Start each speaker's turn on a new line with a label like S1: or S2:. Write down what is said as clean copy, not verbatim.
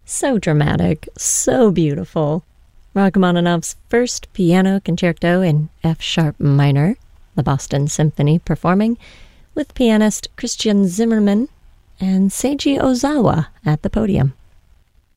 S1: So dramatic, so beautiful. Rachmaninoff's first piano concerto in F sharp minor, the Boston Symphony performing, with pianist Christian Zimmermann and Seiji Ozawa at the podium.